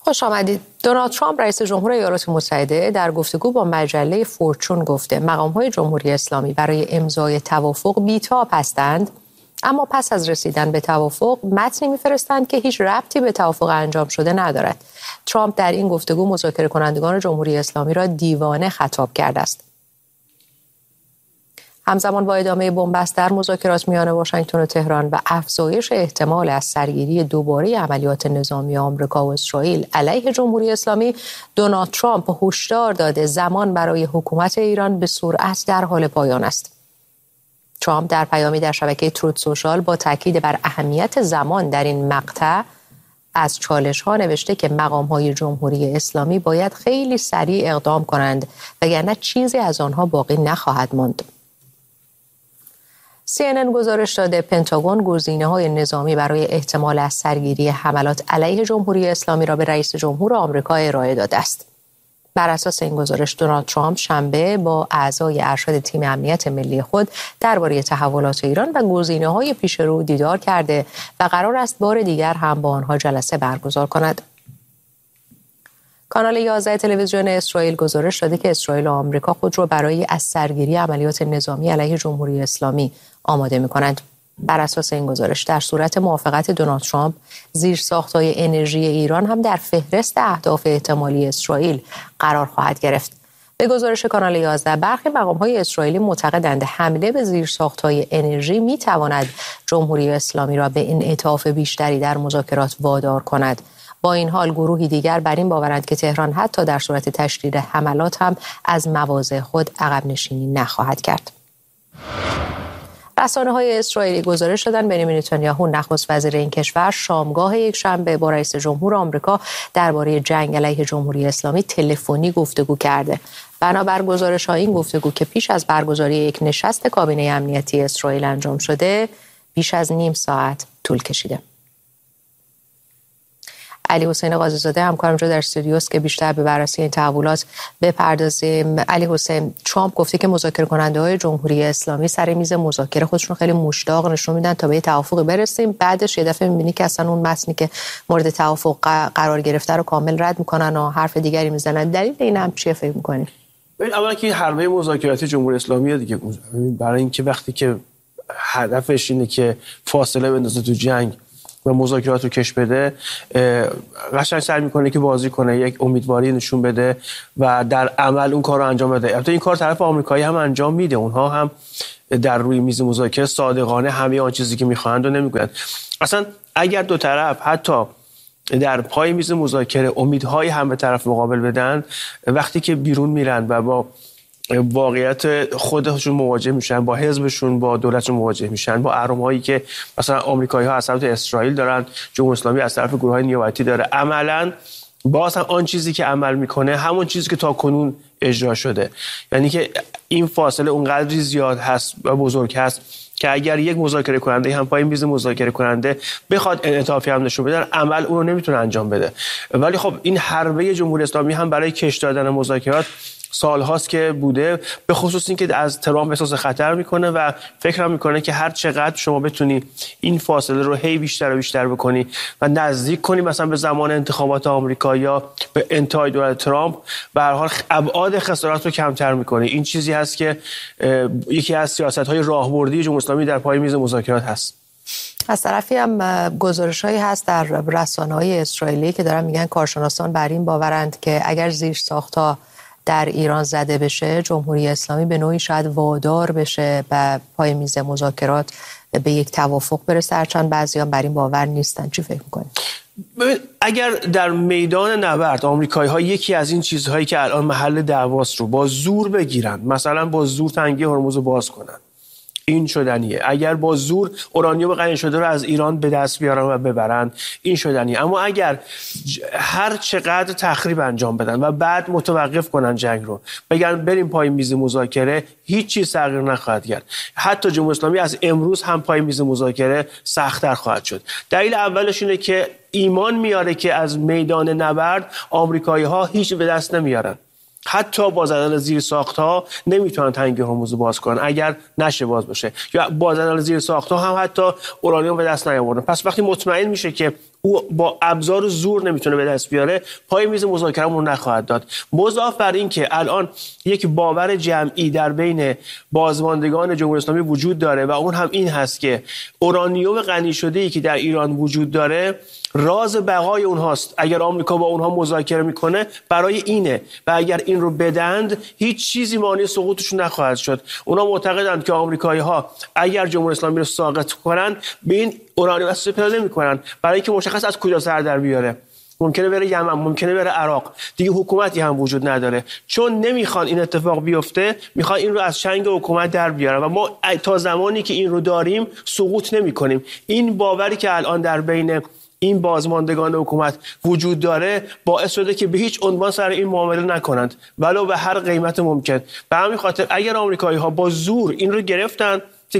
خوش آمدید. دونالد ترامپ رئیس جمهور ایالات متحده در گفتگو با مجله فورچون گفته مقام‌های جمهوری اسلامی برای امضای توافق بی‌تاب هستند، اما پس از رسیدن به توافق متنی می‌فرستند که هیچ ربطی به توافق انجام شده ندارد. ترامپ در این گفتگو مذاکره کنندگان جمهوری اسلامی را دیوانه خطاب کرده است. همزمان با ادامه بنبست در مذاکرات میان واشنگتن و تهران و افزایش احتمال از سرگیری دوباره عملیات نظامی آمریکا و اسرائیل علیه جمهوری اسلامی، دونالد ترامپ هشدار داده زمان برای حکومت ایران به سرعت در حال پایان است. ترامپ در پیامی در شبکه تروت سوشال با تاکید بر اهمیت زمان در این مقطع از چالش‌ها نوشته که مقام‌های جمهوری اسلامی باید خیلی سریع اقدام کنند وگرنه چیزی از آنها باقی نخواهد ماند. CNN گزارش داده پنتاگون گزینه‌های نظامی برای احتمال از سرگیری حملات علیه جمهوری اسلامی را به رئیس جمهور آمریکا ارائه داده است. بر اساس این گزارش دونالد ترامپ شنبه با اعضای ارشد تیم امنیت ملی خود درباره تحولات ایران و گزینه‌های پیش رو دیدار کرده و قرار است بار دیگر هم با آنها جلسه برگزار کند. کانال 11 تلویزیون اسرائیل گزارش داده که اسرائیل و آمریکا خود را برای از سرگیری عملیات نظامی علیه جمهوری اسلامی آماده می‌کنند. بر اساس این گزارش در صورت موافقت دونالد ترامپ زیرساخت‌های انرژی ایران هم در فهرست اهداف احتمالی اسرائیل قرار خواهد گرفت. به گزارش کانال 11 برخی مقام‌های اسرائیلی معتقدند حمله به زیرساخت‌های انرژی می‌تواند جمهوری اسلامی را به انعطاف بیشتری در مذاکرات وادار کند. با این حال گروهی دیگر بر این باورند که تهران حتی در صورت تشدید حملات هم از مواضع خود عقب نشینی نخواهد کرد. رسانه‌های اسرائیلی گزارش دادند بنیامین نتانیاهو نخست وزیر این کشور شامگاه یکشنبه با رئیس جمهور آمریکا درباره جنگ علیه جمهوری اسلامی تلفنی گفتگو کرده. بنابر گزارش‌ها این گفتگو که پیش از برگزاری یک نشست کابینه امنیتی اسرائیل انجام شده، بیش از نیم ساعت طول کشیده. علی حسین قاضی‌زاده همکارم جو در استودیوست که بیشتر به بررسی این تحولات بپردازیم. علی حسین، ترامپ گفته که مذاکره کننده‌های جمهوری اسلامی سر میز مذاکره خودشون خیلی مشتاق نشون میدن تا به توافقی برسیم، بعدش یه دفعه می‌بینی که اصلا اون متنی که مورد توافق قرار گرفته رو کامل رد میکنن و حرف دیگری میزنن. دلیل این هم چیه فکر می‌کنی؟ ببین، اولا که حربه مذاکراتی جمهوری اسلامی دیگه، برای اینکه وقتی که هدفش اینه که فاصله بندازه تو جنگ و مذاکرات رو کش بده، قشنگ سعی میکنه که بازی کنه، یک امیدواری نشون بده و در عمل اون کار رو انجام بده. البته این کار طرف آمریکایی هم انجام میده، اونها هم در روی میز مذاکره صادقانه همه آن چیزی که میخواهند رو نمیگویند. اصلا اگر دو طرف حتی در پای میز مذاکره امیدهای هم به طرف مقابل بدن، وقتی که بیرون میرن و با واقعیت خودشون مواجه میشن، با حزبشون، با دولتشون مواجه میشن، با اهرم‌هایی که مثلا آمریکایی‌ها از طرف اسرائیل دارن، جمهوری اسلامی از طرف گروه‌های نیابتی داره، عملاً باز هم آن چیزی که عمل میکنه همون چیزی که تا کنون اجرا شده. یعنی که این فاصله اونقدری زیاد هست و بزرگ هست که اگر یک مذاکره کننده هم پای میز مذاکره کننده بخواد انعطافی هم نشون بده، عمل اون رو نمیتونه انجام بده. ولی خب این حربه جمهوری اسلامی هم برای کش دادن مذاکرات سال هاست که بوده، به خصوص این که از ترامپ احساس خطر میکنه و فکر میکنه که هر چقدر شما بتونی این فاصله رو هی بیشتر و بیشتر بکنی و نزدیک کنی مثلا به زمان انتخابات آمریکا یا به انتهای دولت ترامپ، به هر حال ابعاد خسارات رو کمتر میکنه. این چیزی هست که یکی از سیاست‌های راهبردی جمهوری اسلامی در پای میز مذاکرات هست. از طرفی هم گزارش‌هایی هست در رسانه‌های اسرائیلی که دارن میگن کارشناسان بر این باورند که اگر زیرساخت‌ها در ایران زده بشه، جمهوری اسلامی به نوعی شاید وادار بشه و پای میز مذاکرات به یک توافق برسه، هرچند بعضیان بر این باور نیستن. چی فکر می‌کنید؟ اگر در میدان نبرد آمریکایی‌ها یکی از این چیزهایی که الان محل دعواست رو با زور بگیرن، مثلا با زور تنگی هرمز رو باز کنن، این شدنیه. اگر با زور اورانیوم غنی شده رو از ایران به دست بیارن و ببرن، این شدنیه. اما اگر هر چقدر تخریب انجام بدن و بعد متوقف کنن جنگ رو، بگن بریم پای میز مذاکره، هیچ چیز تغییر نخواهد کرد. حتی جمهوری اسلامی از امروز هم پای میز مذاکره سخت‌تر خواهد شد. دلیل اولش اینه که ایمان میاره که از میدان نبرد آمریکایی‌ها هیچ به دست نمیارن. حتی با زدن زیر ساخت‌ها نمیتونن تنگی هرمز رو باز کنن اگر نشه باز بشه، یا با زدن زیر ساخت‌ها هم حتی اورانیوم به دست نیاوردن. پس وقتی مطمئن میشه که او با ابزار و زور نمیتونه به دست بیاره، پای میز مذاکره رو نخواهد داد. مضاف بر این که الان یک باور جمعی در بین بازماندگان جمهوری اسلامی وجود داره و اون هم این هست که اورانیوم غنی شده‌ای که در ایران وجود داره راز بقای اونهاست. اگر آمریکا با اونها مذاکره میکنه برای اینه و اگر این رو بدند هیچ چیزی مانع سقوطشون نخواهد شد. اونا معتقدند که آمریکایی‌ها اگر جمهوری اسلامی رو ساقط کنن به این اورانیوم استفاده نمی‌کنن، برای اینکه مشخص از کجا سر در بیاره. ممکنه بره یمن، ممکنه بره عراق، دیگه حکومتی هم وجود نداره. چون نمیخوان این اتفاق بیفته، میخوان این رو از چنگ حکومت در بیارن و ما تا زمانی که این رو داریم سقوط نمی‌کنیم. این باوری که الان در بین این بازماندگان حکومت وجود داره باعث شده که به هیچ عنوان سر این معامله نکنند ولو به هر قیمت ممکن. به همین خاطر اگر آمریکایی‌ها با زور این رو گرفتن،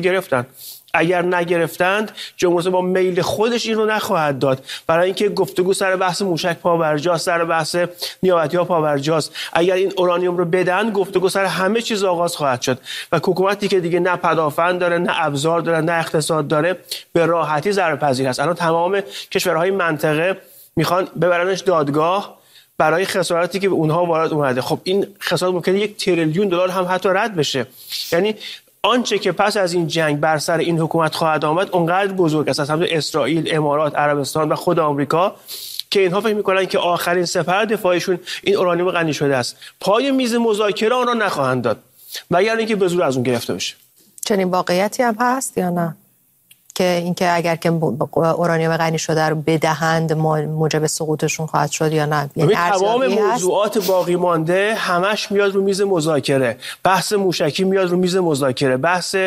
اگر نگرفتند جمهوری با میل خودش این رو نخواهد داد، برای اینکه گفتگو سر بحث موشک پابرجاست، سر بحث نیابتی‌ها پابرجاست. اگر این اورانیوم رو بدن گفتگو سر همه چیز آغاز خواهد شد و حکومتی که دیگه نه پدافند داره، نه ابزار داره، نه اقتصاد داره به راحتی ضررپذیر است. الان تمام کشورهای منطقه میخوان ببرنش دادگاه برای خسارتی که به اونها وارد اومده. خب این خسارت ممکنه 1 تریلیون دلار هم حتی رد بشه. یعنی آنچه که پس از این جنگ بر سر این حکومت خواهد آمد اونقدر بزرگ است، از همه اسرائیل، امارات، عربستان و خود آمریکا، که اینها فکر می‌کنن که آخرین سپر دفاعشون این اورانیوم غنی شده است. پای میز مذاکره آن را نخواهند داد مگر اینکه به زور از اون گرفته بشه. چنین واقعیتی هم هست یا نه؟ که اینکه اگر که اورانیوم غنی شده رو بدهند موجب سقوطشون خواهد شد یا نه؟ یعنی تمام موضوعات باقی مانده همش میاد رو میز مذاکره. بحث موشکی میاد رو میز مذاکره، بحث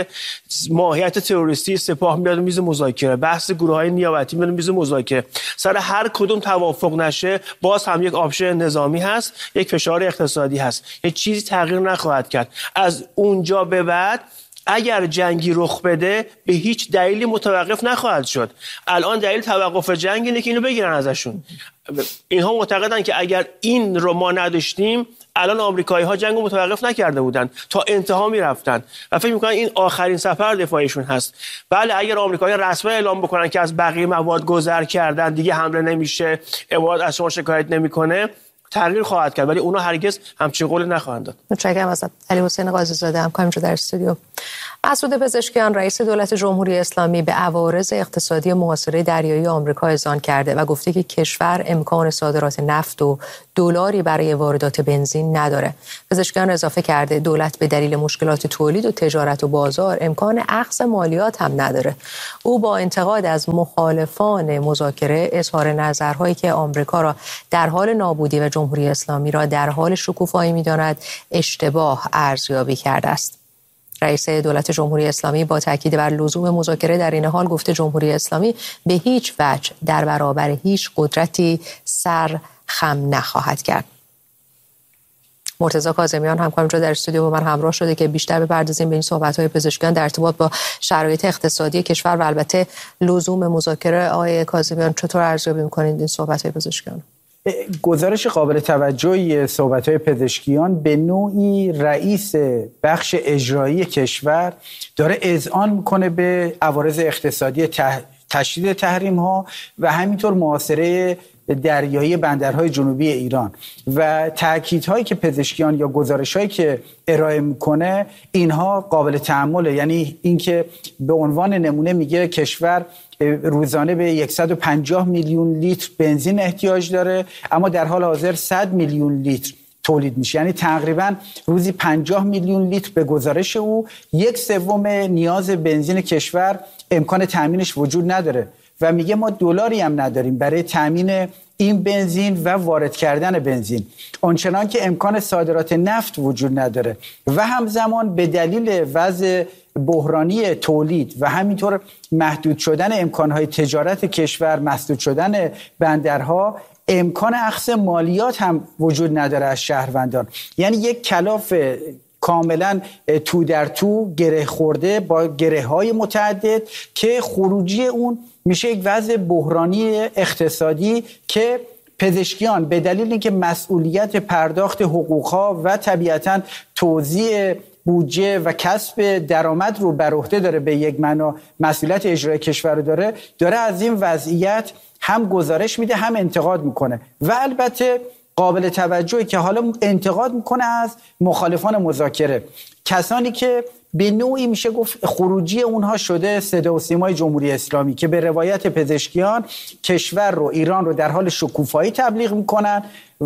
ماهیت تروریستی سپاه میاد رو میز مذاکره، بحث گروه‌های نیابتی میاد رو میز مذاکره. سر هر کدوم توافق نشه باز هم یک آپشن نظامی هست، یک فشار اقتصادی هست. هیچ چیزی تغییر نخواهد کرد. از اونجا به بعد اگر جنگی رخ بده به هیچ دلیلی متوقف نخواهد شد. الان دلیل توقف جنگ اینه که اینو بگیرن ازشون. اینها معتقدن که اگر این رو ما نداشتیم الان آمریکایی‌ها جنگو متوقف نکرده بودن، تا انتها میرفتن و فکر می‌کنن این آخرین سفر دفاعیشون هست. بله اگر آمریکایی‌ها رسما اعلام بکنن که از بقیه مواد گذر کردن، دیگه حمله نمیشه، امارات از شما شکایت نمیکنه، تغییر خواهد کرد، ولی اونا هرگز همچین قول نخواهند داد. متشکرم از علی حسین قاضی زاده، همکارم در استودیو. مسعود پزشکیان رئیس دولت جمهوری اسلامی به عوارض اقتصادی محاصره دریایی آمریکا اذعان کرده و گفته که کشور امکان صادرات نفت و دلاری برای واردات بنزین نداره. پزشکیان اضافه کرده دولت به دلیل مشکلات تولید و تجارت و بازار امکان اخذ مالیات هم نداره. او با انتقاد از مخالفان مذاکره اظهار نظرهایی که آمریکا را در حال نابودی و جمهوری اسلامی را در حال شکوفایی می‌داند اشتباه ارزیابی کرده است. رئیس دولت جمهوری اسلامی با تاکید بر لزوم مذاکره در این حال گفته جمهوری اسلامی به هیچ وجه در برابر هیچ قدرتی سر خم نخواهد کرد. مرتضی کاظمیان همکارم در استودیو با من همراه شده که بیشتر بپردازیم به این صحبت‌های پزشکیان در ارتباط با شرایط اقتصادی کشور و البته لزوم مذاکره. آقای کاظمیان چطور ارزیابی می‌کنید این صحبت‌های پزشکیان؟ گزارش قابل توجهی صحبت‌های پزشکیان به نوعی رئیس بخش اجرایی کشور داره اذعان میکنه به عوارض اقتصادی تشدید تحریم‌ها و همینطور محاصره دریایی بندرهای جنوبی ایران و تأکیدهایی که پزشکیان یا گزارش‌هایی که ارائه میکنه اینها قابل تأمله. یعنی اینکه به عنوان نمونه میگه کشور روزانه به 150 میلیون لیتر بنزین احتیاج داره اما در حال حاضر 100 میلیون لیتر تولید میشه، یعنی تقریبا روزی 50 میلیون لیتر به گزارش او 1/3 نیاز بنزین کشور امکان تامینش وجود نداره و میگه ما دلاری هم نداریم برای تامین این بنزین و وارد کردن بنزین، آنچنان که امکان صادرات نفت وجود نداره و همزمان به دلیل وضع بحرانی تولید و همینطور محدود شدن امکانهای تجارت کشور، مسدود شدن بندرها، امکان اخذ مالیات هم وجود نداره از شهروندان. یعنی یک کلاف کاملا تو در تو گره خورده با گره های متعدد که خروجی اون میشه یک وضع بحرانی اقتصادی که پزشکیان به دلیل اینکه مسئولیت پرداخت حقوقها و طبیعتاً توزیع بودجه و کسب درآمد رو بر عهده داره، به یک معنا مسئولیت اجرای کشور رو داره از این وضعیت هم گزارش میده هم انتقاد میکنه. و البته قابل توجهی که حالا انتقاد میکنه از مخالفان مذاکره، کسانی که به نوعی میشه گفت خروجی اونها شده صدا و سیمای جمهوری اسلامی که به روایت پزشکیان کشور رو، ایران رو در حال شکوفایی تبلیغ میکنن،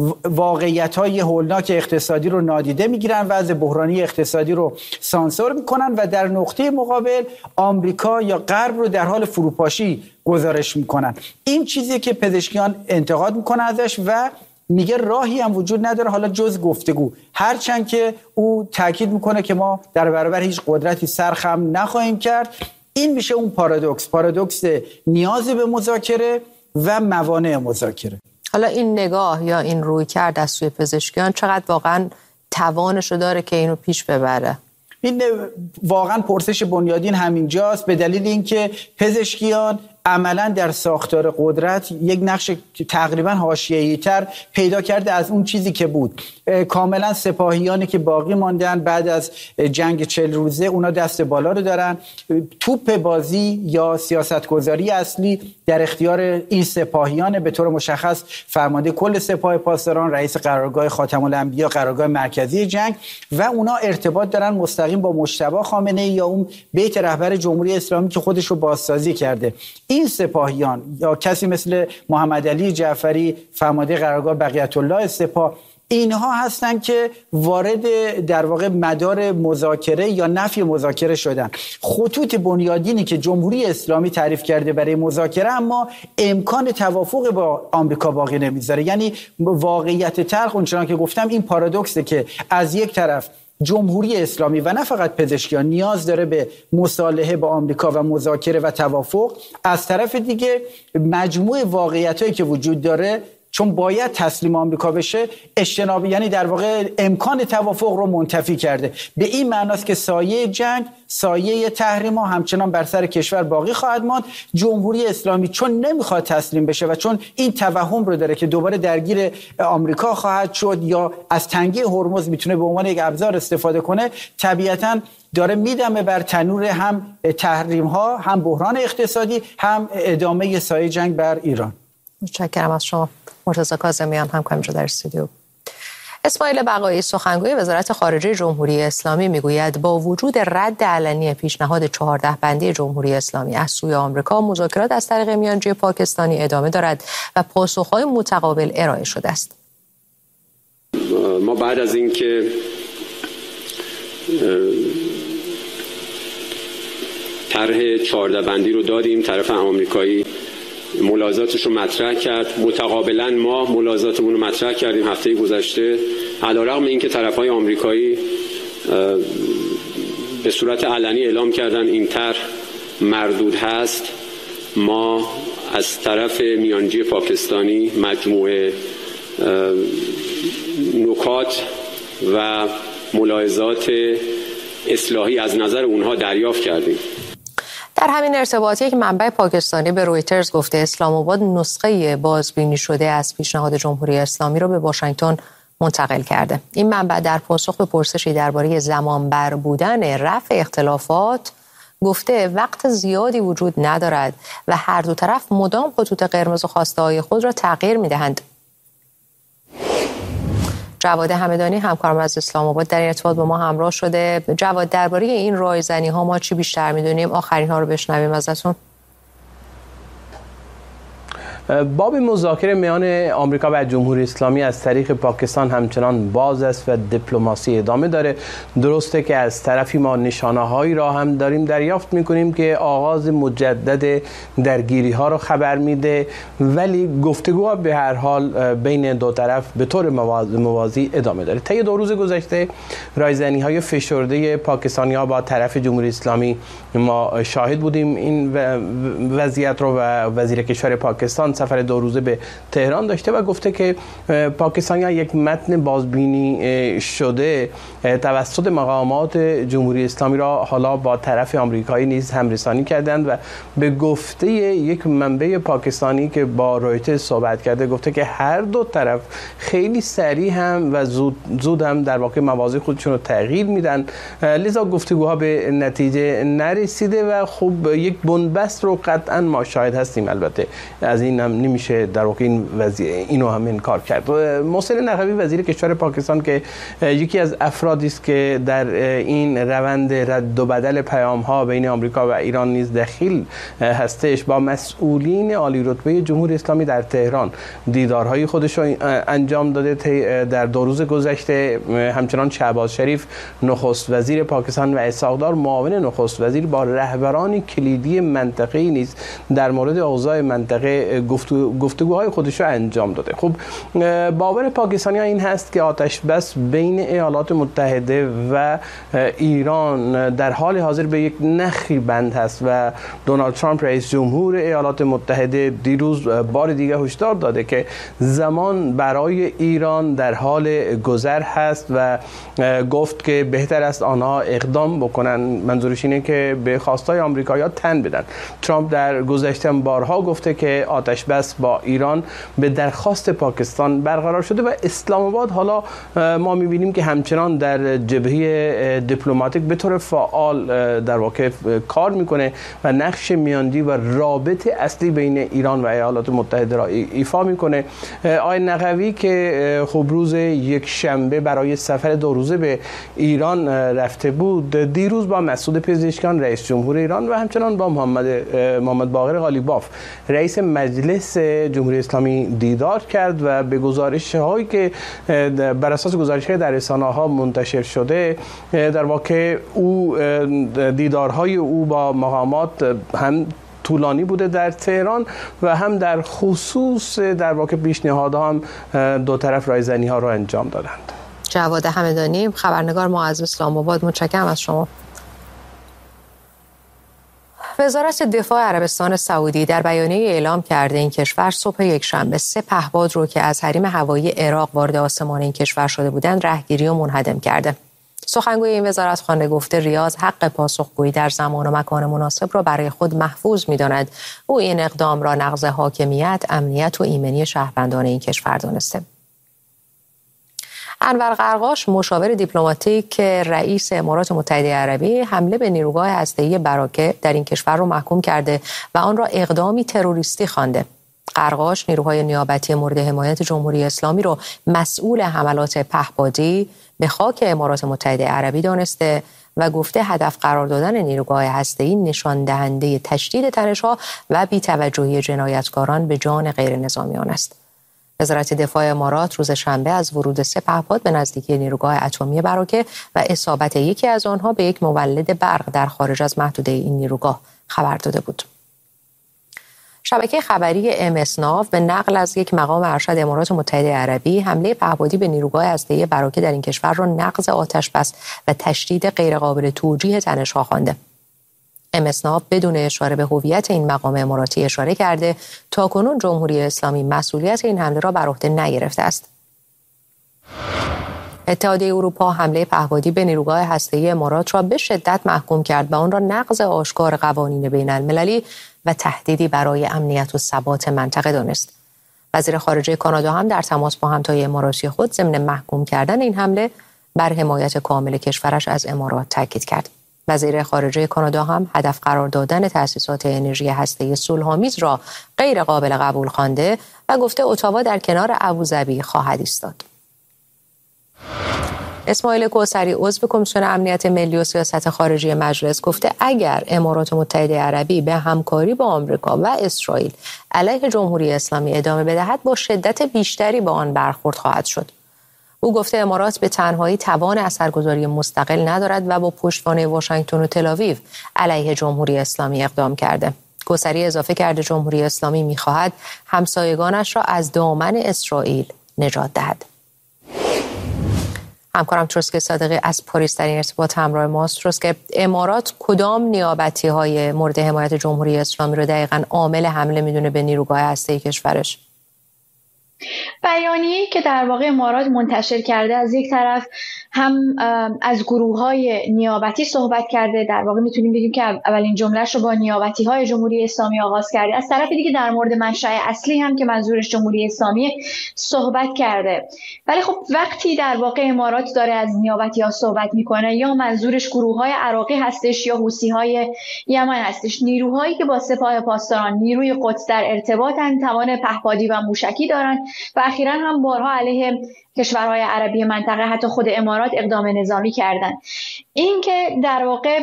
واقعیت‌های هولناک اقتصادی رو نادیده میگیرن، وضع بحرانی اقتصادی رو سانسور میکنن و در نقطه مقابل آمریکا یا غرب رو در حال فروپاشی گزارش میکنن. این چیزی که پزشکیان انتقاد میکنن ازش و میگه راهی هم وجود نداره حالا جز گفتگو، هرچند که او تاکید میکنه که ما در برابر هیچ قدرتی سرخم نخواهیم کرد. این میشه اون پارادوکس نیاز به مذاکره و موانع مذاکره. حالا این نگاه یا این رویکرد از سوی پزشکیان چقدر واقعا توانشو داره که اینو پیش ببره؟ این واقعا پرسش بنیادین همینجاست، به دلیل اینکه پزشکیان عملا در ساختار قدرت یک نقش تقریبا حاشیه‌ای تر پیدا کرده از اون چیزی که بود. کاملا سپاهیانی که باقی ماندن بعد از جنگ 40 روزه اونا دست بالا رو دارن. توپ بازی یا سیاستگذاری اصلی در اختیار این سپاهیان، به طور مشخص فرمانده کل سپاه پاسداران، رئیس قرارگاه خاتم الانبیا، قرارگاه مرکزی جنگ، و اونا ارتباط دارن مستقیم با مجتبی خامنه‌ای یا اون بیت رهبر جمهوری اسلامی که خودش رو بازسازی کرده. این سپاهیان یا کسی مثل محمد علی جعفری، فرمانده قرارگاه بقیت الله سپاه، اینها هستن که وارد در واقع مدار مذاکره یا نفی مذاکره شدن. خطوط بنیادینی که جمهوری اسلامی تعریف کرده برای مذاکره اما امکان توافق با آمریکا باقی نمیذاره. یعنی واقعیت تلخ اونچنان که گفتم این پارادوکسه که از یک طرف جمهوری اسلامی و نه فقط پزشکیان نیاز داره به مصالحه با آمریکا و مذاکره و توافق، از طرف دیگه مجموع واقعیتایی که وجود داره چون باید تسلیم آمریکا بشه اجتناب، یعنی در واقع امکان توافق رو منتفی کرده. به این معناست که سایه جنگ، سایه تحریم ها همچنان بر سر کشور باقی خواهد ماند. جمهوری اسلامی چون نمیخواد تسلیم بشه و چون این توهم رو داره که دوباره درگیر آمریکا خواهد شد یا از تنگه هرمز میتونه به عنوان یک ابزار استفاده کنه، طبیعتاً داره میدمه بر تنور هم تحریم ها، هم بحران اقتصادی، هم ادامه سایه جنگ بر ایران. متشکرم از شما مرتضی کاظمیان، همکارم در استودیو. اسماعیل بقایی سخنگوی وزارت خارجه جمهوری اسلامی میگوید با وجود رد علنی پیشنهاد 14 بندی جمهوری اسلامی از سوی آمریکا، مذاکرات از طریق میانجی پاکستانی ادامه دارد و پاسخهای متقابل ارائه شده است. ما بعد از اینکه طرح 14 بندی رو دادیم، طرف آمریکایی ملاحظاتش رو مطرح کرد، متقابلا ما ملاحظاتمون رو مطرح کردیم هفته گذشته. علیرغم اینکه طرف‌های آمریکایی به صورت علنی اعلام کردن این طرح مردود هست، ما از طرف میانجی پاکستانی مجموعه نکات و ملاحظات اصلاحی از نظر اونها دریافت کردیم. در همین ارتباط یک منبع پاکستانی به رویترز گفته اسلام آباد نسخه بازبینی شده از پیشنهاد جمهوری اسلامی را به واشنگتن منتقل کرده. این منبع در پاسخ به پرسشی درباره زمانبر بودن رفع اختلافات گفته وقت زیادی وجود ندارد و هر دو طرف مدام خطوط قرمز و خواسته‌های خود را تغییر می‌دهند. جواد همدانی همکارم از اسلام آباد در ارتباط با ما همراه شده. جواد، درباره این رایزنی‌ها ما چی بیشتر می‌دونیم؟ آخرین ها رو بشنویم ازتون. باب مذاکره میان آمریکا و جمهوری اسلامی از طریق پاکستان همچنان باز است و دیپلماسی ادامه داره. درسته که از طرفی ما نشانه‌هایی را هم داریم دریافت می‌کنیم که آغاز مجدد درگیری‌ها رو خبر میده، ولی گفتگوها به هر حال بین دو طرف به طور موازی ادامه داره. طی 2 روز گذشته رایزنی‌های فشرده پاکستانی‌ها با طرف جمهوری اسلامی ما شاهد بودیم. این وضعیت رو و وزیر کشور پاکستان سفر 2 روزه به تهران داشته و گفته که پاکستانیان یک متن بازبینی شده توسط مقامات جمهوری اسلامی را حالا با طرف آمریکایی نیز همرسانی کردند و به گفته یک منبع پاکستانی که با رویترز صحبت کرده گفته که هر دو طرف خیلی سریع هم و زود هم در واقع مواضع خودشون رو تغییر میدن، لذا گفتگوها به نتیجه نرسیده و خب یک بنبست رو قطعا ما شاهد هستیم. البته از این هم نمیشه در واقع اینو هم انکار کرد. محسن نقوی وزیر کشور پاکستان که یکی از افرادی است که در این روند رد و بدل پیام‌ها بین آمریکا و ایران نیز دخیل هستش، با مسئولین عالی رتبه جمهوری اسلامی در تهران دیدارهای خودش رو انجام داده. در 2 روز گذشته همچنان شهباز شریف نخست وزیر پاکستان و اسحاق دار معاون نخست وزیر با رهبران کلیدی منطقه‌ای نیز در مورد اوضاع منطقه گفتگوهای خودش رو انجام داده. خب باور پاکستانی‌ها این هست که آتش بس بین ایالات متحده و ایران در حال حاضر به یک نخی بند هست و دونالد ترامپ رئیس جمهور ایالات متحده دیروز بار دیگه هشدار داده که زمان برای ایران در حال گذر هست و گفت که بهتر است آنها اقدام بکنن. منظورش اینه که به خواستای آمریکایی‌ها تن بدن. ترامپ در گذشته بارها گفته که آتش بس با ایران به درخواست پاکستان برقرار شده و اسلام آباد حالا ما می‌بینیم که همچنان در جبهه دیپلماتیک به طور فعال در واقع کار میکنه و نقش میاندی و رابط اصلی بین ایران و ایالات متحده را ایفا میکنه. آقای نقوی که خب روز یک شنبه برای سفر 2 روزه به ایران رفته بود، دیروز با مسعود پزشکیان رئیس جمهور ایران و همچنان با محمد باقر قالیباف رئیس مجلس جمهوری اسلامی دیدار کرد و به گزارش‌هایی که بر اساس گزارش‌های در رسانه‌ها منتشر شده در واقع دیدارهای او با مقامات هم طولانی بوده در تهران و هم در خصوص در واقع پیشنهادها هم دو طرف رایزنی‌ها را انجام دادند. جواد همدانی، خبرنگار ما از اسلام آباد، متشکرم از شما. وزارت دفاع عربستان سعودی در بیانیه اعلام کرده این کشور صبح یکشنبه 3 پهپاد رو که از حریم هوایی عراق وارد آسمان این کشور شده بودند رهگیری و منهدم کرده. سخنگوی این وزارتخانه گفته ریاض حق پاسخگویی در زمان و مکان مناسب را برای خود محفوظ می‌داند. او این اقدام را نقض حاکمیت، امنیت و ایمنی شهروندان این کشور دانسته. انور قرقاش، مشاور دیپلماتیک رئیس امارات متحده عربی، حمله به نیروگاه هسته‌ای براکه در این کشور را محکوم کرده و آن را اقدامی تروریستی خوانده. قرقاش نیروهای نیابتی مورد حمایت جمهوری اسلامی را مسئول حملات پهپادی به خاک امارات متحده عربی دانسته و گفته هدف قرار دادن نیروگاه هسته‌ای نشان دهنده تشدید تنش‌ها و بی‌توجهی جنایتکاران به جان غیر نظامیان است. وزارت دفاع امارات روز شنبه از ورود 3 پهپاد به نزدیکی نیروگاه اتمی براکه و اصابت یکی از آنها به یک مولد برق در خارج از محدوده این نیروگاه خبر داده بود. شبکه خبری MS-NAV به نقل از یک مقام ارشد امارات متحده عربی حمله پهپادی به نیروگاه هسته‌ای براکه در این کشور را نقض آتش‌بس و تشدید غیرقابل توجیه تنش‌ها خوانده. MS-NAV بدون اشاره به هویت این مقام اماراتی اشاره کرده تاکنون جمهوری اسلامی مسئولیت این حمله را بر عهده نگرفته است. اتحادیه اروپا حمله پهپادی به نیروگاه هسته‌ای امارات را به شدت محکوم کرد و آن را نقض آشکار قوانین بین المللی و تهدیدی برای امنیت و ثبات منطقه دانست. وزیر خارجه کانادا هم در تماس با همتای اماراتی خود ضمن محکوم کردن این حمله بر حمایت کامل کشورش از امارات تاکید کرد. وزیر خارجه کانادا هم هدف قرار دادن تأسیسات انرژی هسته‌ای صلح‌آمیز را غیر قابل قبول خوانده و گفته اتاوا در کنار ابوظبی خواهد ایستاد. اسماعیل کوثری عضو کمیسیون امنیت ملی و سیاست خارجی مجلس گفته اگر امارات متحده عربی به همکاری با آمریکا و اسرائیل علیه جمهوری اسلامی ادامه بدهد با شدت بیشتری با آن برخورد خواهد شد. او گفته امارات به تنهایی توان اثرگذاری مستقل ندارد و با پشتوانه واشنگتن و تل‌آویو علیه جمهوری اسلامی اقدام کرده. کوثری اضافه کرده جمهوری اسلامی می‌خواهد همسایگانش را از دامن اسرائیل نجات دهد. همکارم تروسک صادقی از پاریس در این ارتباط همراه ماست. تروسک، امارات کدام نیابتی‌های مورد حمایت جمهوری اسلامی رو دقیقاً عامل حمله میدونه به نیروگاه هسته‌ای کشورش؟ بیانیه‌ای که در واقع امارات منتشر کرده از یک طرف هم از گروه‌های نیابتی صحبت کرده، در واقع میتونیم بگیم که اولین جمله‌اش رو با نیابتی‌های جمهوری اسلامی آغاز کرده. از طرف دیگه در مورد منشأ اصلی هم که منظورش جمهوری اسلامی صحبت کرده. ولی خب وقتی در واقع امارات داره از نیابتی‌ها صحبت میکنه یا منظورش گروه‌های عراقی هستش یا حوثی‌های یمن هستش، نیروهایی که با سپاه پاسداران نیروی قدس در ارتباطن، توان پهپادی و موشکی دارن و اخیراً هم بارها علیه کشورهای عربی منطقه حتی خود امارات اقدام نظامی کردن. این که در واقع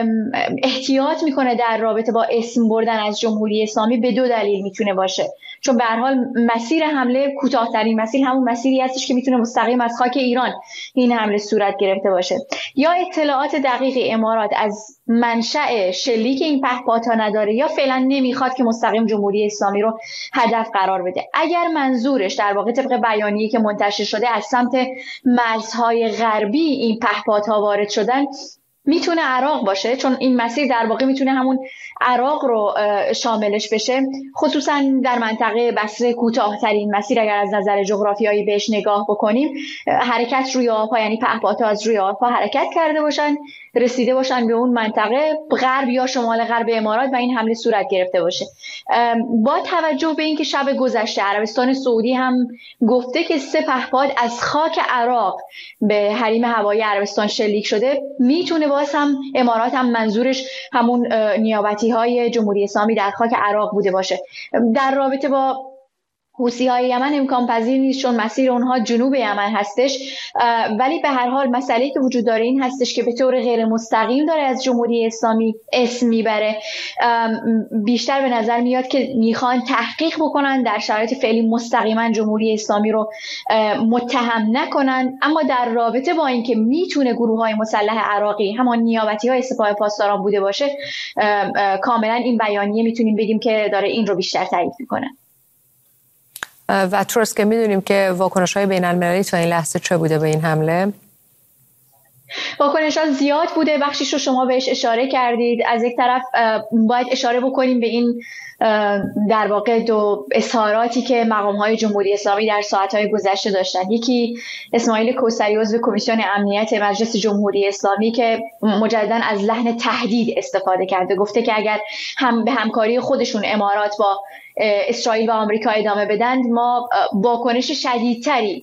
احتیاط میکنه در رابطه با اسم بردن از جمهوری اسلامی به دو دلیل میتونه باشه. چون به هر حال مسیر حمله کوتاه‌ترین مسیر همون مسیری هستش که میتونه مستقیم از خاک ایران این حمله صورت گرفته باشه. یا اطلاعات دقیق امارات از منشأ شلیک این پهپادها نداره یا فعلا نمیخواد که مستقیم جمهوری اسلامی رو هدف قرار بده. اگر منظورش در واقع طبق بیانیه‌ای که منتشر شده از سمت مرزهای غربی این پهپادها وارد شدن، میتونه عراق باشه، چون این مسیر در واقع میتونه همون عراق رو شاملش بشه، خصوصا در منطقه بصره کوتاه‌ترین مسیر اگر از نظر جغرافیایی بهش نگاه بکنیم، حرکت روی آب‌ها، یعنی پهپادها از روی آب‌ها حرکت کرده باشن، رسیده باشن به اون منطقه غرب یا شمال غرب امارات و این حمله صورت گرفته باشه. با توجه به اینکه شب گذشته عربستان سعودی هم گفته که 3 پهپاد از خاک عراق به حریم هوایی عربستان شلیک شده، میتونه باز هم امارات هم منظورش همون نیابتی‌های جمهوری اسلامی در خاک عراق بوده باشه. در رابطه با حوثی‌های یمن امکان پذیر نیست چون مسیر اونها جنوب یمن هستش، ولی به هر حال مسئله‌ای که وجود داره این هستش که به طور غیر مستقیم داره از جمهوری اسلامی اسم میبره. بیشتر به نظر میاد که میخوان تحقیق بکنن، در شرایط فعلی مستقیما جمهوری اسلامی رو متهم نکنن، اما در رابطه با اینکه میتونه گروه‌های مسلح عراقی همان نیابتی‌های سپاه پاسداران بوده باشه، کاملا این بیانیه میتونیم بگیم که داره این رو بیشتر تایید میکنه. و تروسک، میدونیم که واکنش‌های بین‌المللی تا این لحظه چه بوده به این حمله؟ واکنش‌ها زیاد بوده، بخشیش رو شما بهش اشاره کردید. از یک طرف باید اشاره بکنیم به این در واقع 2 اظهاراتی که مقام‌های جمهوری اسلامی در ساعت‌های گذشته داشتن. یکی اسماعیل کوثری عضو کمیسیون امنیت مجلس جمهوری اسلامی که مجدداً از لحن تهدید استفاده کرده، گفته که اگر هم به همکاری خودشون امارات با اسرائیل و آمریکا ادامه بدند، ما واکنش شدیدتری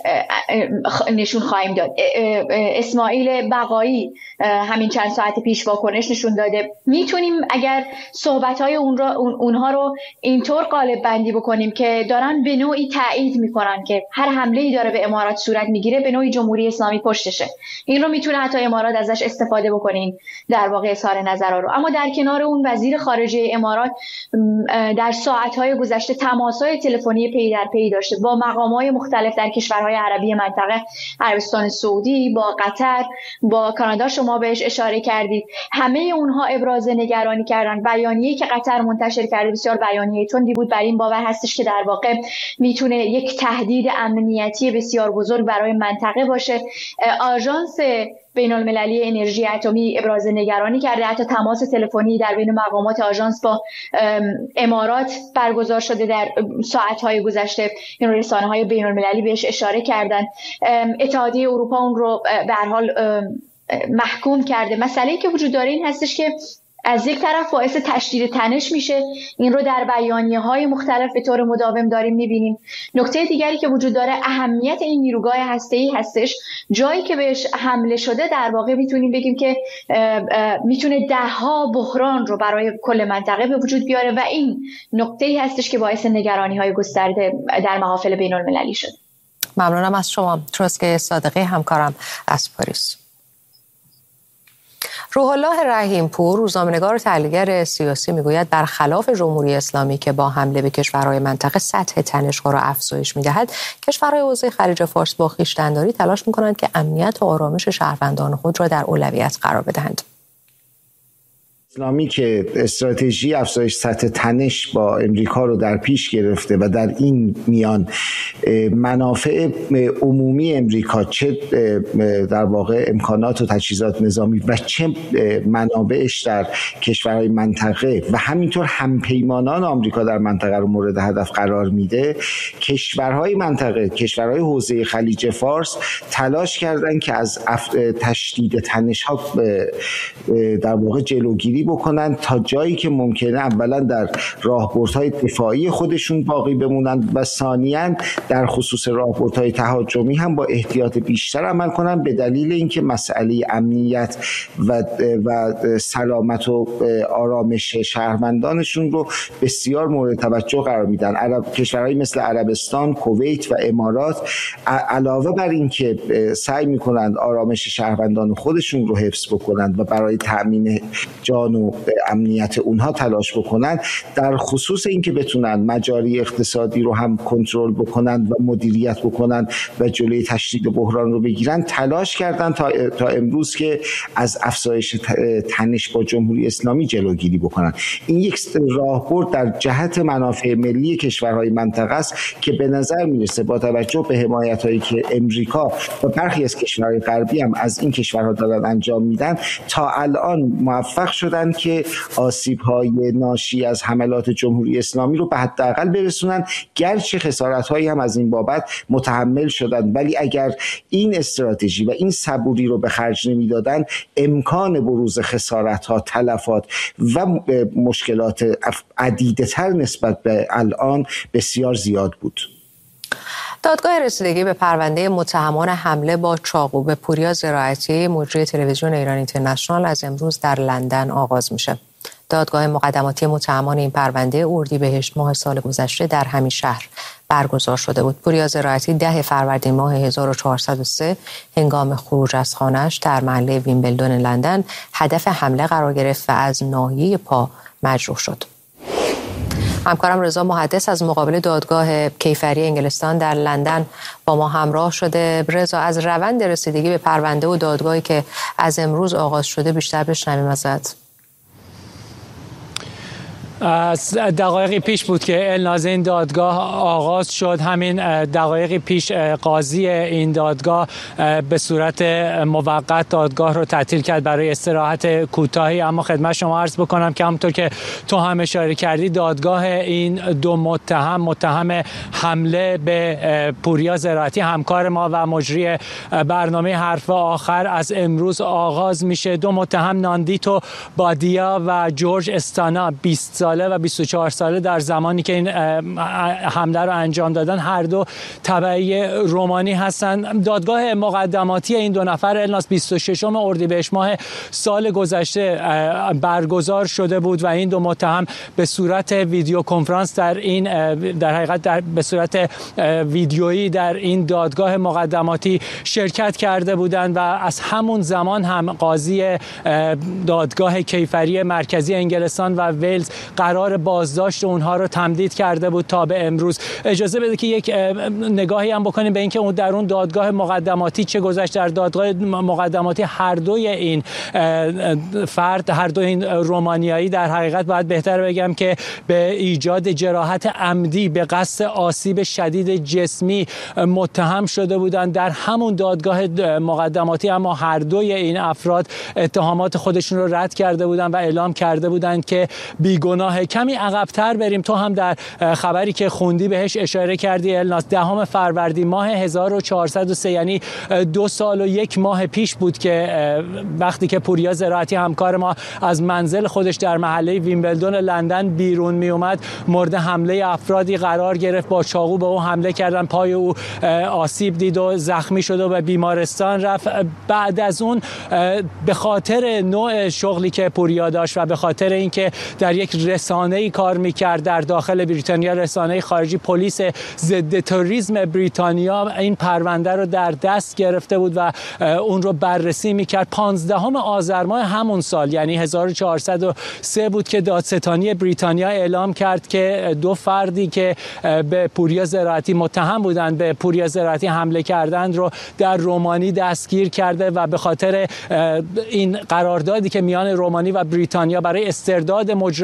نشون خواهیم داد. اسماعیل بقایی همین چند ساعت پیش واکنش نشون داده. میتونیم اگر صحبت‌های اونها رو اینطور قالب بندی بکنیم که دارن به نوعی تایید میکنن که هر حمله‌ای داره به امارات صورت میگیره به نوعی جمهوری اسلامی پشتشه. این رو میتونه حتی امارات ازش استفاده بکنین در واقع اظهار نظر رو. اما در کنار اون وزیر خارجه امارات در ساعت‌های گذشته تماس‌های تلفنی پی در پی داشته با مقام‌های مختلف در کشورهای عربی منطقه، عربستان سعودی، با قطر، با کانادا، شما بهش اشاره کردید. همه اونها ابراز نگرانی کردن. بیانیه‌ای که قطر منتشر کرده بسیار بیانیه تندی بود، بر این باور هستش که در واقع میتونه یک تهدید امنیتی بسیار بزرگ برای منطقه باشه. آژانس بین‌المللی انرژی اتمی ابراز نگرانی کرده، حتی تماس تلفنی در بین مقامات آژانس با امارات برگزار شده در ساعت‌های گذشته. این رسانه‌های بین‌المللی بهش اشاره کردن. اتحادیه اروپا اون رو به هر حال محکوم کرده. مسئله‌ای که وجود داره این هستش که از یک طرف باعث تشدید تنش میشه، این رو در بیانیه‌های مختلف به طور مداوم داریم می‌بینیم. نکته دیگری که وجود داره اهمیت این نیروگاه هسته‌ای هستش. جایی که بهش حمله شده در واقع میتونیم بگیم که میتونه ده‌ها بحران رو برای کل منطقه به وجود بیاره و این نکته‌ای هستش که باعث نگرانی‌های گسترده در محافل بین‌المللی شده. ممنونم از شما تروسک صادقی، همکارم از پاریس. روح الله رحیم‌پور، روزنامه‌نگار و تحلیلگر سیاسی، میگوید برخلاف جمهوری اسلامی که با حمله به کشورهای منطقه سطح تنش‌ها را افزایش می‌دهد، کشورهای حوزه خلیج فارس با خویشتن‌داری تلاش می‌کنند که امنیت و آرامش شهروندان خود را در اولویت قرار بدهند. اسلامی که استراتژی افزایش سطح تنش با امریکا رو در پیش گرفته و در این میان منافع عمومی امریکا، چه در واقع امکانات و تجهیزات نظامی و چه منابعش در کشورهای منطقه و همینطور همپیمانان آمریکا در منطقه رو مورد هدف قرار میده، کشورهای منطقه، کشورهای حوزه خلیج فارس تلاش کردن که از تشدید تنش‌ها در واقع جلوگیری بکنن تا جایی که ممکنه اولا در راهبردهای دفاعی خودشون باقی بمونن و ثانیاً در خصوص راهبردهای تهاجمی هم با احتیاط بیشتر عمل کنن، به دلیل اینکه مسئله امنیت و سلامت و آرامش شهروندانشون رو بسیار مورد توجه قرار میدن. کشورهایی مثل عربستان، کویت و امارات علاوه بر اینکه سعی میکنند آرامش شهروندان خودشون رو حفظ بکنند و برای تأمین جان و امنیت اونها تلاش بکنند، در خصوص اینکه بتونن مجاری اقتصادی رو هم کنترل بکنند و مدیریت بکنند و جلوی تشدید بحران رو بگیرن، تلاش کردن تا امروز که از افزایش تنش با جمهوری اسلامی جلوگیری بکنن. این یک راهبرد در جهت منافع ملی کشورهای منطقه است که به نظر میرسه با توجه به حمایت‌هایی که امریکا و برخی از کشورهای غربی هم از این کشورها دارن انجام میدن، تا الان موفق شدن که آسیب‌های ناشی از حملات جمهوری اسلامی رو به حداقل برسونن، گرچه خسارت‌هایی هم از این بابت متحمل شدن، ولی اگر این استراتژی و این صبوری رو به خرج نمیدادن، امکان بروز خسارت‌ها، تلفات و مشکلات عدیدتر نسبت به الان بسیار زیاد بود. دادگاه رسیدگی به پرونده متهمان حمله با چاقو به پوریا زراعتی مجری تلویزیون ایران اینترنشنال از امروز در لندن آغاز میشه. دادگاه مقدماتی متهمان این پرونده اردیبهشت ماه سال گذشته در همین شهر برگزار شده بود. پوریا زراعتی 10 فروردین ماه 1403 هنگام خروج از خانه‌اش در محله ویمبلدون لندن هدف حمله قرار گرفت و از ناحیه پا مجروح شد. همکارم رضا محدث از مقابل دادگاه کیفری انگلستان در لندن با ما همراه شده. رضا، از روند رسیدگی به پرونده و دادگاهی که از امروز آغاز شده بیشتر بشنویم ازت. از دقایقی پیش بود که الناز این دادگاه آغاز شد. همین دقایقی پیش قاضی این دادگاه به صورت موقت دادگاه رو تعطیل کرد برای استراحت کوتاهی، اما خدمت شما عرض بکنم که همونطور که تو هم اشاره کردی، دادگاه این دو متهم حمله به پوریا زراعتی همکار ما و مجری برنامه حرف آخر از امروز آغاز میشه. دو متهم ناندیتو بادیا و جورج استانا 20 ساله و 24 ساله در زمانی که این حمله رو انجام دادن هر دو تبعی رومانی هستند. دادگاه مقدماتی این دو نفر الناس 26 اردیبهشت ماه سال گذشته برگزار شده بود و این دو متهم به صورت ویدیو کنفرانس در حقیقت به صورت ویدیویی در این دادگاه مقدماتی شرکت کرده بودند و از همون زمان هم قاضی دادگاه کیفری مرکزی انگلستان و ولز قرار بازداشت اونها رو تمدید کرده بود تا به امروز. اجازه بده که یک نگاهی هم بکنیم به اینکه اون در اون دادگاه مقدماتی چه گذشت. در دادگاه مقدماتی هر دوی این فرد، هر دو این رومانیایی، در حقیقت باید بهتر بگم که به ایجاد جراحت عمدی به قصد آسیب شدید جسمی متهم شده بودند در همون دادگاه مقدماتی، اما هر دوی این افراد اتهامات خودشون رو رد کرده بودند و اعلام کرده بودند که بیگناه. کمی عقب‌تر بریم، تو هم در خبری که خوندی بهش اشاره کردی الناس. 10 فروردین ماه 1403 یعنی 2 سال و 1 ماه پیش بود که وقتی که پوریا زراعتی همکار ما از منزل خودش در محله ویمبلدون لندن بیرون می اومد، مورد حمله افرادی قرار گرفت. با چاقو به او حمله کردن، پای او آسیب دید و زخمی شد و به بیمارستان رفت. بعد از اون به خاطر نوع شغلی که پوریا داشت و به خاطر اینکه در یک رسانه‌ای کار می‌کرد در داخل بریتانیا، رسانه خارجی، پلیس ضد تروریسم بریتانیا این پرونده رو در دست گرفته بود و اون رو بررسی می‌کرد. 15 آذر ماه همون سال یعنی 1403 بود که دادستانی بریتانیا اعلام کرد که 2 فردی که به پوریا زراعتی متهم بودند به پوریا زراعتی حمله کردند رو در رومانی دستگیر کرده و به خاطر این قراردادی که میان رومانی و بریتانیا برای استرداد مجرمان وجود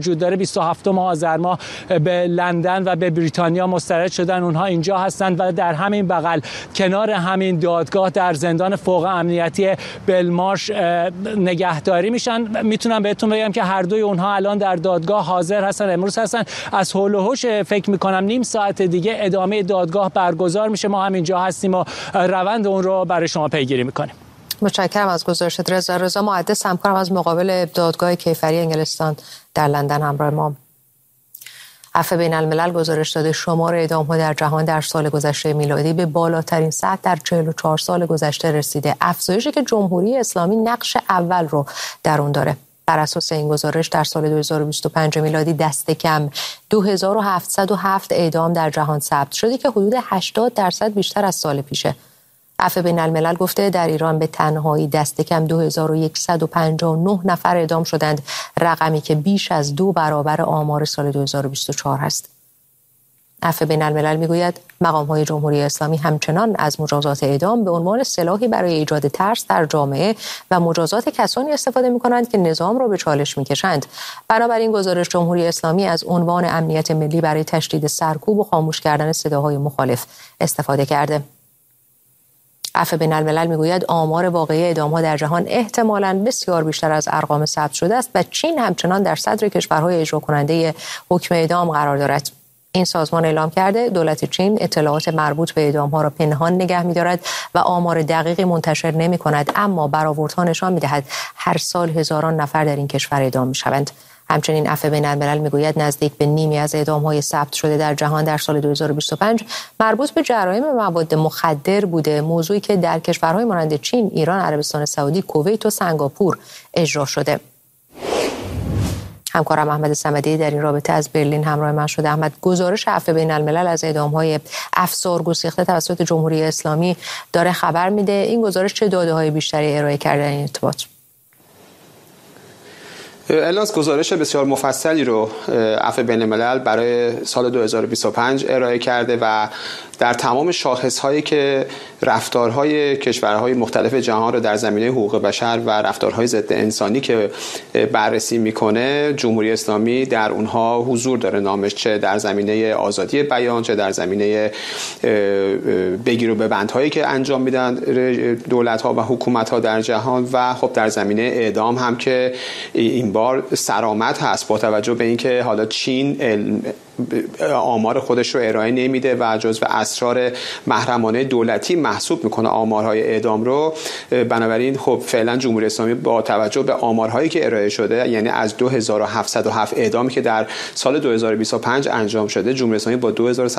وجود داره 27 آذر ماه به لندن و به بریتانیا مسترد شدن. اونها اینجا هستند و در همین بغل کنار همین دادگاه در زندان فوق امنیتی بلمارش نگهداری میشن. میتونم بهتون بگم که هر دوی اونها الان در دادگاه حاضر هستن، امروز هستن. از هول و هوش فکر میکنم نیم ساعت دیگه ادامه دادگاه برگزار میشه. ما همینجا هستیم و روند اون رو برای شما پیگیری میکنیم. متشکرم از گزارشت رضا. رضا محدث همکارم از مقابل دادگاه کیفری انگلستان در لندن همراه ما. عفو بین الملل گزارش داده شمار اعدام‌ها در جهان در سال گذشته میلادی به بالاترین سطح در 44 سال گذشته رسیده. افزایشی که جمهوری اسلامی نقش اول رو در اون داره. بر اساس این گزارش در سال 2025 میلادی دست کم 2707 اعدام در جهان ثبت شده که حدود 80% بیشتر از سال پیشه. عفو بین الملل گفته در ایران به تنهایی دست کم 2159 نفر اعدام شدند، رقمی که بیش از 2 برابر آمار سال 2024 است. عفو بین الملل میگوید مقام‌های جمهوری اسلامی همچنان از مجازات اعدام به عنوان سلاحی برای ایجاد ترس در جامعه و مجازات کسانی استفاده می‌کنند که نظام را به چالش می‌کشند. بنابراین گزارش جمهوری اسلامی از عنوان امنیت ملی برای تشدید سرکوب و خاموش کردن صداهای مخالف استفاده کرده. عفو بین الملل میگوید آمار واقعی اعدام‌ها در جهان احتمالاً بسیار بیشتر از ارقام ثبت شده است و چین همچنان در صدر کشورهای اجرا کننده حکم اعدام قرار دارد. این سازمان اعلام کرده دولت چین اطلاعات مربوط به اعدام‌ها را پنهان نگه می‌دارد و آمار دقیقی منتشر نمی‌کند، اما برآوردها نشان می‌دهد هر سال هزاران نفر در این کشور اعدام می‌شوند. همچنین عفو بین الملل میگوید نزدیک به نیمی از اعدام‌های ثبت شده در جهان در سال 2025 مربوط به جرایم مواد مخدر بوده، موضوعی که در کشورهای مانند چین، ایران، عربستان سعودی، کویت و سنگاپور اجرا شده. همکارم احمد صمدی در این رابطه از برلین همراه من شده. احمد، گزارش عفو بین الملل از اعدام‌های افسار گسیخته توسط جمهوری اسلامی داره خبر میده. این گزارش چه داده‌های بیشتری ارائه کرده این ارتباط؟ الناس گزارش بسیار مفصلی رو عفو بین الملل برای سال 2025 ارائه کرده و در تمام شاخص‌هایی که رفتارهای کشورهای مختلف جهان رو در زمینه حقوق بشر و رفتارهای ضد انسانی که بررسی میکنه، جمهوری اسلامی در اونها حضور داره نامش، چه در زمینه آزادی بیان، چه در زمینه بگیر و ببندهایی که انجام میدن دولت‌ها و حکومت‌ها در جهان و خب در زمینه اعدام هم که این بار سرآمد هست با توجه به اینکه حالا چین آمار خودش رو ارائه نمیده و جزو اسرار محرمانه دولتی محسوب میکنه آمارهای اعدام رو. بنابراین خب فعلا جمهوری اسلامی با توجه به آمارهایی که ارائه شده، یعنی از 2707 اعدامی که در سال 2025 انجام شده، جمهوری اسلامی با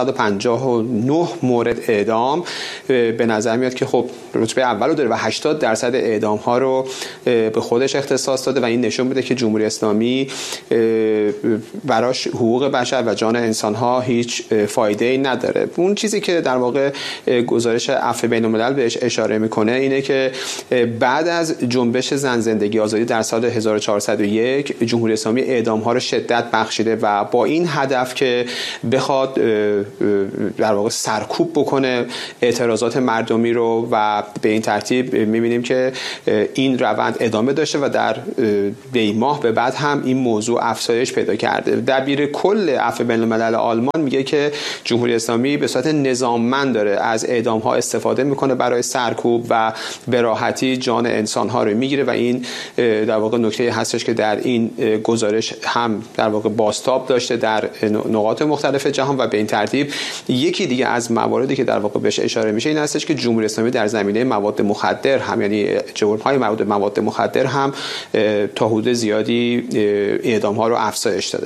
2159 مورد اعدام به نظر میاد که خب رتبه اول رو داره و 80% اعدام ها رو به خودش اختصاص داده و این نشون میده که جمهوری اسلامی براش حقوق بشر و جان انسان ها هیچ فایده ای نداره. اون چیزی که در واقع گزارش عفو بین الملل بهش اشاره میکنه اینه که بعد از جنبش زن زندگی آزادی در سال 1401 جمهوری اسلامی اعدام ها رو شدت بخشیده و با این هدف که بخواد در واقع سرکوب بکنه اعتراضات مردمی رو و به این ترتیب میبینیم که این روند ادامه داشته و در دیماه به بعد هم این موضوع افزایش پیدا کرده. دبیر کل عفو بین الملل آلمان میگه که جمهوری اسلامی به صورت نظاممند داره از اعدام ها استفاده میکنه برای سرکوب و به راحتی جان انسان ها رو میگیره و این در واقع نکته هستش که در این گزارش هم در واقع بازتاب داشته در نقاط مختلف جهان و به این ترتیب یکی دیگه از مواردی که در واقع بهش اشاره میشه این هستش که جمهوری اسلامی در زمینه مواد مخدر هم، یعنی جرم‌های مواد مخدر هم تا حدود زیادی اعدام ها رو افزایش داده.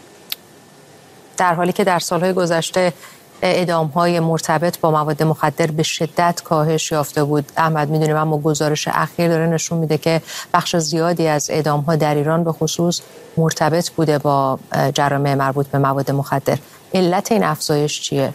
در حالی که در سالهای گذشته اعدام‌های مرتبط با مواد مخدر به شدت کاهش یافته بود، احمد میدونیم، اما گزارش اخیر داره نشون میده که بخش زیادی از اعدام‌ها در ایران به خصوص مرتبط بوده با جرایم مربوط به مواد مخدر. علت این افزایش چیه؟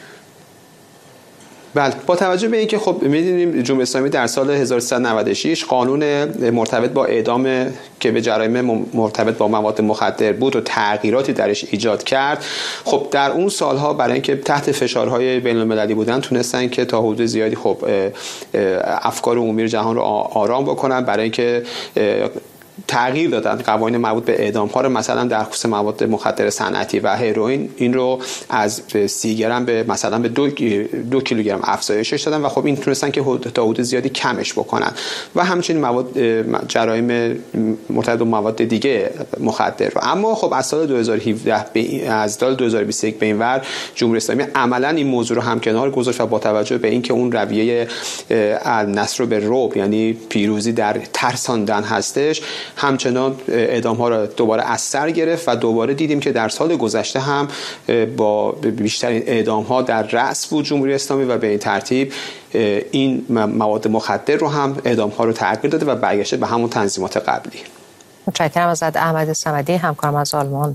بله، با توجه به اینکه خب می‌دونیم جمهوری اسلامی در سال 1396 قانون مرتبط با اعدام که به جرایم مرتبط با مواد مخدر بود و تغییراتی درش ایجاد کرد، خب در اون سالها برای اینکه تحت فشارهای بین‌المللی بودن تونستن که تا حدود زیادی خب افکار عمومی جهان رو آرام بکنن برای اینکه تغییر دادن قوانین مربوط به اعدام ها رو، مثلا در خصوص مواد مخدر صنعتی و هروئین این رو از 30 گرم به مثلا به 2 کیلوگرم افزایشش دادن و خب این تونستن که تا حدود زیادی کمش بکنن و همچنین مواد جرایم مرتبط با مواد دیگه مخدر رو. اما خب از سال 2017 از سال 2021 به این ور جمهوری اسلامی عملا این موضوع رو همکنار گذاشت و با توجه به اینکه اون رویه نصر به رعب یعنی پیروزی در ترساندن هستش، همچنان اعدام ها رو دوباره از سر گرفت و دوباره دیدیم که در سال گذشته هم با بیشترین اعدام ها در رأس بود جمهوری اسلامی و به این ترتیب این مواد مخدر رو هم اعدام ها رو تغییر داده و برگشته به همون تنظیمات قبلی. متشکرم ازت احمد صمدی، همکارم از آلمان.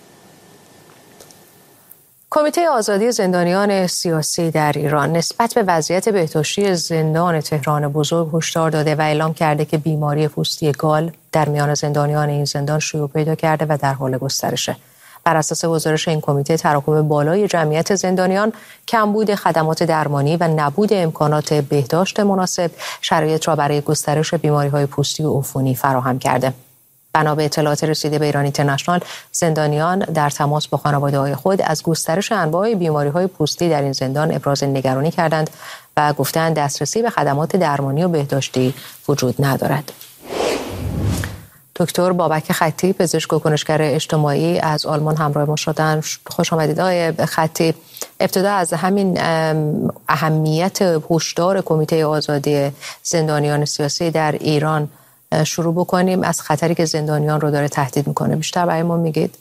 کمیته آزادی زندانیان سیاسی در ایران نسبت به وضعیت بهداشتی زندان تهران بزرگ هشدار داده و اعلام کرده که بیماری پوستی گال در میان زندانیان این زندان شیوع پیدا کرده و در حال گسترشه. بر اساس گزارش این کمیته، تراکم بالای جمعیت زندانیان، کمبود خدمات درمانی و نبود امکانات بهداشت مناسب شرایط را برای گسترش بیماری‌های پوستی و عفونی فراهم کرده. بنا به اطلاعات رسیده به ایران اینترنشنال، زندانیان در تماس با خانواده‌های خود از گسترش انواع بیماری‌های پوستی در این زندان ابراز نگرانی کردند و گفتند دسترسی به خدمات درمانی و بهداشتی وجود ندارد. دکتر بابک خطی، پزشک و کنشگر اجتماعی از آلمان همراه ما شدن. خوش آمدید آقای خطی. ابتدا از همین اهمیت هشدار کمیته آزادی زندانیان سیاسی در ایران شروع بکنیم، از خطری که زندانیان رو داره تهدید میکنه. بیشتر برای ما میگید؟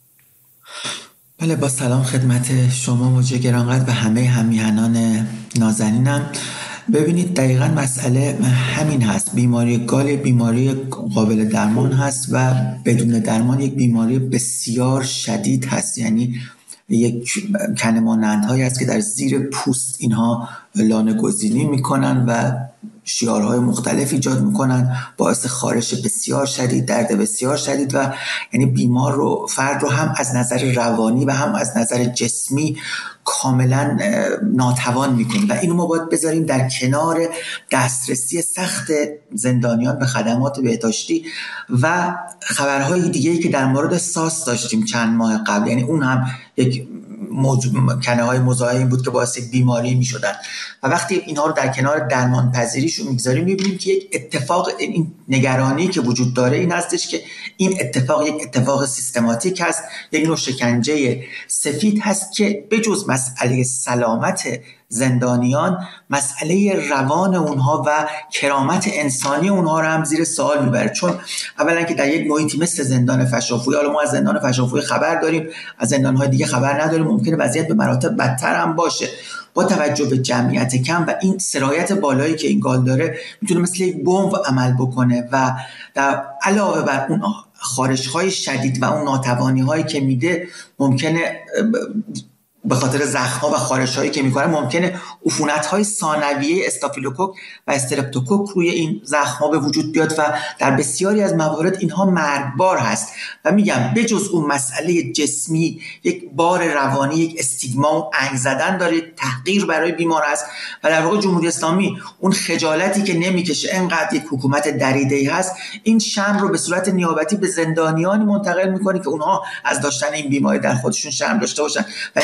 بله، با سلام خدمت شما موجه گرانقدر و همه همیهنان نازنینم. ببینید دقیقاً مسئله همین هست. بیماری گال بیماری قابل درمان هست و بدون درمان یک بیماری بسیار شدید هست. یعنی یک کنه‌مانندهایی هست که در زیر پوست اینها لانه گزینی میکنن و شیارهای مختلف ایجاد میکنن، باعث خارش بسیار شدید، درد بسیار شدید و یعنی بیمار رو، فرد رو هم از نظر روانی و هم از نظر جسمی کاملا ناتوان میکنه و اینو ما باید بذاریم در کنار دسترسی سخت زندانیان به خدمات بهداشتی و خبرهای دیگه‌ای که در مورد ساس داشتیم چند ماه قبل. یعنی اون هم یک کنه‌های مزاحم بود که باعث بیماری میشدن و وقتی اینها رو در کنار درمان پذیریشون میگذاریم میبینیم که یک اتفاق، این نگرانی که وجود داره این هستش که این اتفاق یک اتفاق سیستماتیک هست، یک نوع شکنجه سفید هست که بجز مسئله سلامت زندانیان، مسئله روان اونها و کرامت انسانی اونها رو هم زیر سوال میبره. چون اولا که در یک محیطی مثل زندان فشافوی، حالا ما از زندان فشافوی خبر داریم، از زندان‌های دیگه خبر نداریم، ممکنه وضعیت به مراتب بدتر هم باشه. با توجه به جمعیت کم و این سرایت بالایی که این گال داره، میتونه مثل یک بمب عمل بکنه و در علاوه بر اون خارش‌های شدید و اون ناتوانی‌هایی که میده، ممکنه به خاطر زخم‌ها و خارش‌هایی که می‌کنه ممکنه عفونت‌های ثانویه استافیلوکوک و استرپتوکوک روی این زخم‌ها به وجود بیاد و در بسیاری از موارد اینها مرگبار هست. و میگم بجز اون مسئله جسمی، یک بار روانی، یک استیگما و انگ زدن داره، تحقیر برای بیمار است و در واقع جمهوری اسلامی اون خجالتی که نمی‌کشه، انقدر یک حکومت دریده‌ای هست، این شرم رو به صورت نیابتی به زندانیانی منتقل می‌کنه که اونها از داشتن این بیماری در خودشون شرم داشته باشن.